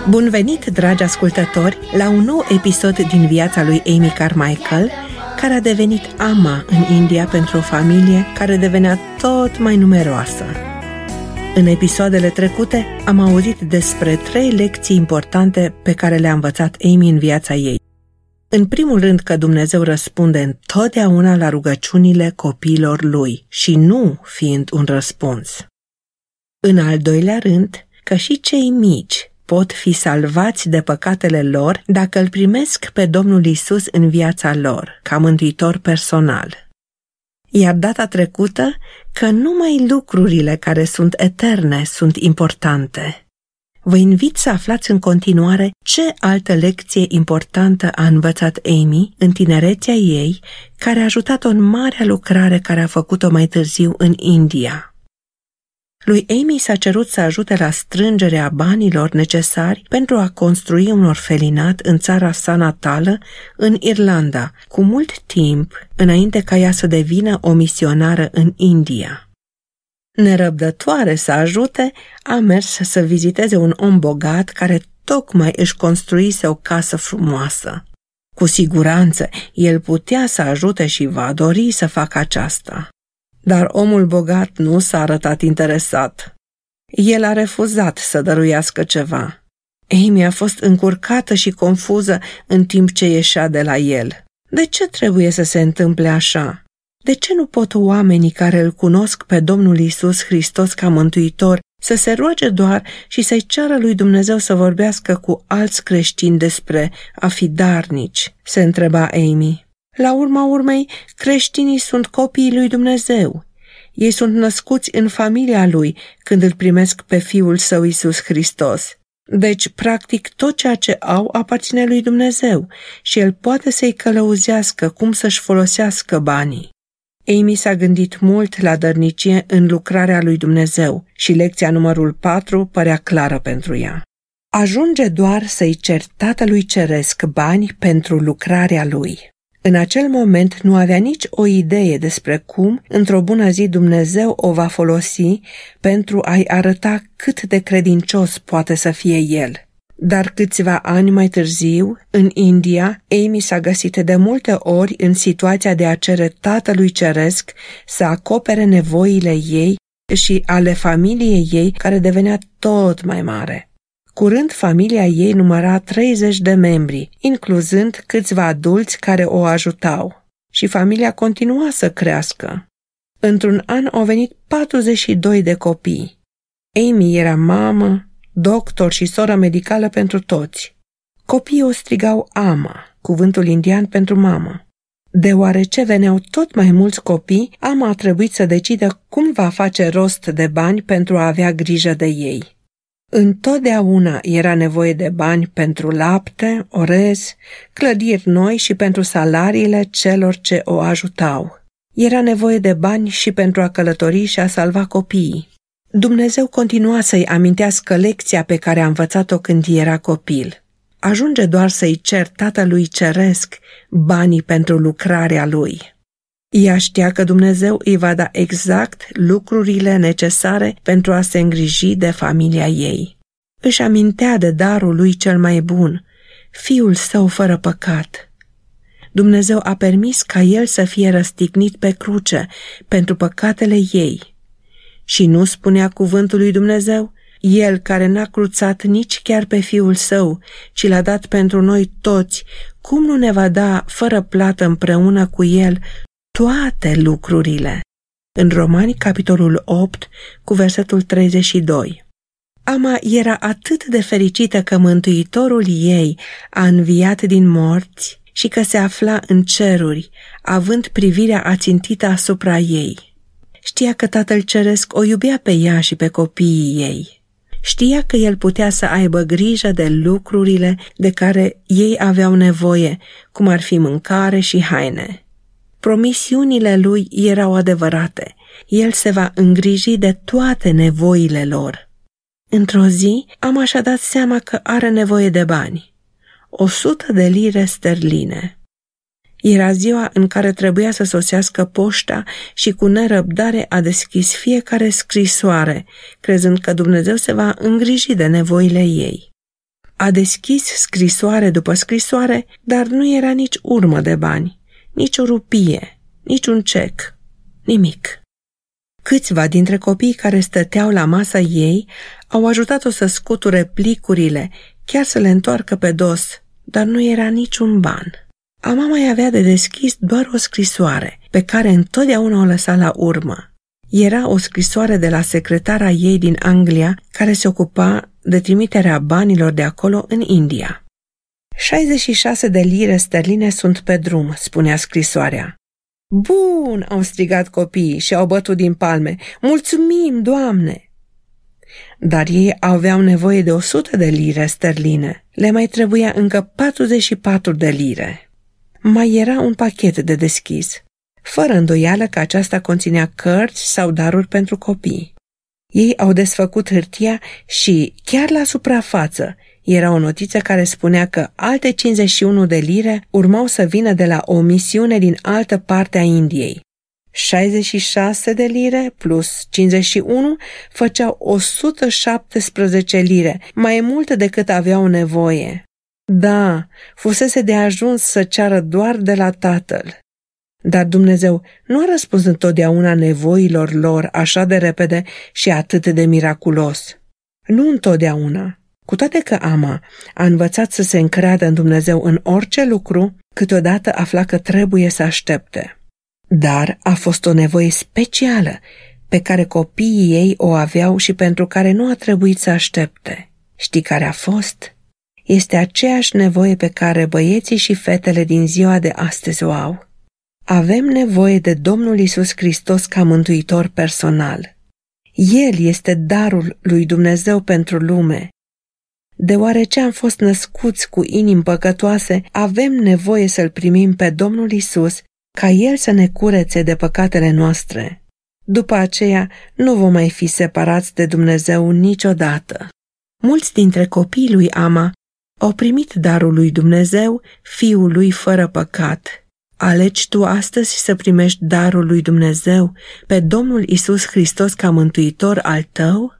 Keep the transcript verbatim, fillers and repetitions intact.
Bun venit, dragi ascultători, la un nou episod din viața lui Amy Carmichael, care a devenit ama în India pentru o familie care devenea tot mai numeroasă. În episoadele trecute am auzit despre trei lecții importante pe care le-a învățat Amy în viața ei. În primul rând că Dumnezeu răspunde întotdeauna la rugăciunile copiilor lui și nu fiind un răspuns. În al doilea rând că și cei mici pot fi salvați de păcatele lor dacă îl primesc pe Domnul Iisus în viața lor, ca mântuitor personal. Iar data trecută că numai lucrurile care sunt eterne sunt importante. Vă invit să aflați în continuare ce altă lecție importantă a învățat Amy în tinerețea ei, care a ajutat-o în marea lucrare care a făcut-o mai târziu în India. Lui Amy s-a cerut să ajute la strângerea banilor necesari pentru a construi un orfelinat în țara sa natală, în Irlanda, cu mult timp înainte ca ea să devină o misionară în India. Nerăbdătoare să ajute, a mers să viziteze un om bogat care tocmai își construise o casă frumoasă. Cu siguranță, el putea să ajute și va dori să facă aceasta. Dar omul bogat nu s-a arătat interesat. El a refuzat să dăruiască ceva. Amy a fost încurcată și confuză în timp ce ieșea de la el. De ce trebuie să se întâmple așa? De ce nu pot oamenii care îl cunosc pe Domnul Iisus Hristos ca mântuitor să se roage doar și să-i ceară lui Dumnezeu să vorbească cu alți creștini despre a fi darnici? Se întreba Amy. La urma urmei, creștinii sunt copiii lui Dumnezeu. Ei sunt născuți în familia lui când îl primesc pe Fiul Său Iisus Hristos. Deci, practic, tot ceea ce au aparține lui Dumnezeu și El poate să-i călăuzească cum să-și folosească banii. Amy s-a gândit mult la dărnicie în lucrarea lui Dumnezeu și lecția numărul patru părea clară pentru ea. Ajunge doar să-i ceri Tatălui Ceresc bani pentru lucrarea lui. În acel moment nu avea nici o idee despre cum, într-o bună zi, Dumnezeu o va folosi pentru a-i arăta cât de credincios poate să fie el. Dar câțiva ani mai târziu, în India, Amy s-a găsit de multe ori în situația de a cere Tatălui Ceresc să acopere nevoile ei și ale familiei ei, care devenea tot mai mare. Curând, familia ei număra treizeci de membri, incluzând câțiva adulți care o ajutau. Și familia continua să crească. Într-un an au venit patruzeci și doi de copii. Amy era mamă, doctor și soră medicală pentru toți. Copiii o strigau ama, cuvântul indian pentru mamă. Deoarece veneau tot mai mulți copii, ama a trebuit să decidă cum va face rost de bani pentru a avea grijă de ei. Întotdeauna era nevoie de bani pentru lapte, orez, clădiri noi și pentru salariile celor ce o ajutau. Era nevoie de bani și pentru a călători și a salva copiii. Dumnezeu continua să-i amintească lecția pe care a învățat-o când era copil. Ajunge doar să-i cer Tatălui Ceresc banii pentru lucrarea lui. Ea știa că Dumnezeu îi va da exact lucrurile necesare pentru a se îngriji de familia ei. Își amintea de darul lui cel mai bun, Fiul Său fără păcat. Dumnezeu a permis ca El să fie răstignit pe cruce pentru păcatele ei. Și nu spunea cuvântul lui Dumnezeu? El care n-a cruțat nici chiar pe Fiul Său, ci l-a dat pentru noi toți, cum nu ne va da fără plată împreună cu El toate lucrurile? În Romani, capitolul opt, cu versetul treizeci și doi. Ama era atât de fericită că Mântuitorul ei a înviat din morți și că se afla în ceruri, având privirea ațintită asupra ei. Știa că Tatăl Ceresc o iubea pe ea și pe copiii ei. Știa că El putea să aibă grijă de lucrurile de care ei aveau nevoie, cum ar fi mâncare și haine. Promisiunile lui erau adevărate. El se va îngriji de toate nevoile lor. Într-o zi, Ama și-a dat seama că are nevoie de bani. O sută de lire sterline. Era ziua în care trebuia să sosească poșta și cu nerăbdare a deschis fiecare scrisoare, crezând că Dumnezeu se va îngriji de nevoile ei. A deschis scrisoare după scrisoare, dar nu era nici urmă de bani, nici o rupie, nici un cec, nimic. Câțiva dintre copiii care stăteau la masa ei au ajutat-o să scuture plicurile, chiar să le întoarcă pe dos, dar nu era niciun ban. Ama mai avea de deschis doar o scrisoare, pe care întotdeauna o lăsa la urmă. Era o scrisoare de la secretara ei din Anglia, care se ocupa de trimiterea banilor de acolo în India. șaizeci și șase de lire sterline sunt pe drum, spunea scrisoarea. Bun, au strigat copiii și au bătut din palme. Mulțumim, Doamne! Dar ei aveau nevoie de o sută de lire sterline. Le mai trebuia încă patruzeci și patru de lire. Mai era un pachet de deschis, fără îndoială că aceasta conținea cărți sau daruri pentru copii. Ei au desfăcut hârtia și, chiar la suprafață, era o notiță care spunea că alte cincizeci și unu de lire urmau să vină de la o misiune din altă parte a Indiei. șaizeci și șase de lire plus cincizeci și unu făceau o sută șaptesprezece lire, mai multe decât aveau nevoie. Da, fusese de ajuns să ceară doar de la tatăl. Dar Dumnezeu nu a răspuns întotdeauna nevoilor lor așa de repede și atât de miraculos. Nu întotdeauna. Cu toate că Ama a învățat să se încreadă în Dumnezeu în orice lucru, câteodată afla că trebuie să aștepte. Dar a fost o nevoie specială pe care copiii ei o aveau și pentru care nu a trebuit să aștepte. Știi care a fost? Este aceeași nevoie pe care băieții și fetele din ziua de astăzi o au. Avem nevoie de Domnul Iisus Hristos ca mântuitor personal. El este darul lui Dumnezeu pentru lume. Deoarece am fost născuți cu inimi păcătoase, avem nevoie să-L primim pe Domnul Iisus ca El să ne curețe de păcatele noastre. După aceea, nu vom mai fi separați de Dumnezeu niciodată. Mulți dintre copiii lui Ama au primit darul lui Dumnezeu, Fiul lui fără păcat. Alegi tu astăzi să primești darul lui Dumnezeu, pe Domnul Iisus Hristos ca mântuitor al tău?